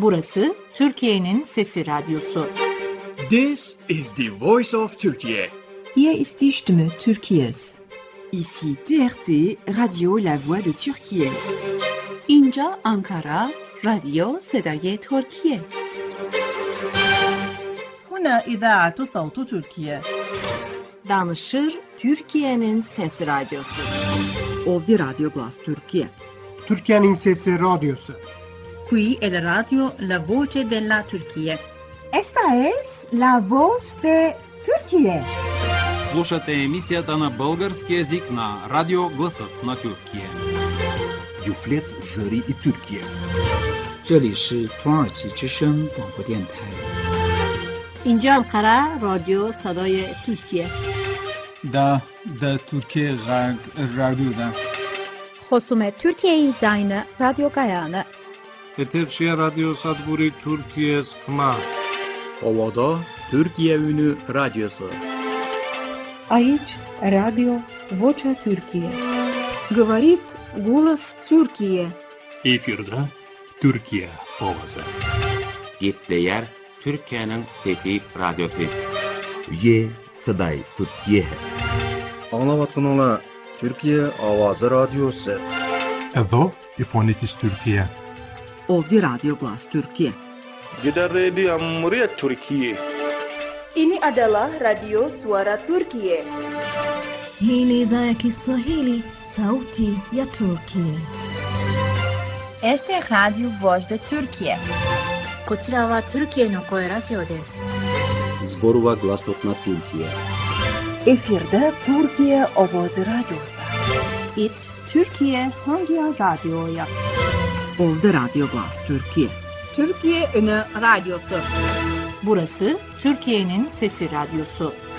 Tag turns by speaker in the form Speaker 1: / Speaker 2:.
Speaker 1: Burası Türkiye'nin Sesi Radyosu.
Speaker 2: This is the voice of Turkey.
Speaker 3: Hier ist die Stimme Türkiye's.
Speaker 4: Ici TRT, Radio La Voix de Türkiye.
Speaker 3: اینجا آنکارا، رادیو صدای ترکیه.
Speaker 5: هنا إذاعة صوت تركيا.
Speaker 1: Danışır Türkiye'nin Sesi Radyosu.
Speaker 4: Ovdje Radio Glas Türkiye.
Speaker 6: Türkiye'nin Sesi Radyosu.
Speaker 5: Qui è la radio La Voce della Turchia.
Speaker 7: Esta es La Voz de Türkiye.
Speaker 8: Слушате емисията на български език на Радио Гласът на Türkiye.
Speaker 9: Юфлет Зари и Türkiye.
Speaker 10: 这里是土耳其之声广播电台。
Speaker 1: اینجا انقره رادیو صدای ترکیه.
Speaker 11: دا ترکیه رادیو دا.
Speaker 12: خصوم ترکیه زاین رادیو گایانه.
Speaker 13: Etekşehir Radyo Sadburi Türkiye Sıkma.
Speaker 14: Ovada Türkiye Ünü Radyosu.
Speaker 3: Aici Radio Vocea Türkiye.
Speaker 15: Говорит голос Türkiye.
Speaker 16: Efirde Türkiye Ovası.
Speaker 17: Gepleyer Türkiye'nin Fethi Radyosu.
Speaker 9: Ye Saday Türkiye.
Speaker 18: Anlavatkanala Türkiye Avazı Radyosu.
Speaker 19: Evo İfonitis Türkiye.
Speaker 4: Ovdje Radio Glas Türkiye.
Speaker 13: Gida Radio Cumhuriyet Türkiye.
Speaker 20: Ini adalah Radio Suara Turkiye.
Speaker 21: Hii ni idhaa ya Kiswahili, sauti ya Turkiye.
Speaker 22: Este es Radio Voz de Turkiye.
Speaker 23: こちらはトルキエの声ラジオです。
Speaker 14: Zborova Glasot na Türkiye.
Speaker 7: Efirde Türkiye Ovozi Radyosu.
Speaker 24: It Türkiye Hangi Radyo'ya?
Speaker 4: Ovdje Radio Glas Türkiye.
Speaker 1: Türkiye Ünü Radyosu. Burası Türkiye'nin Sesi Radyosu.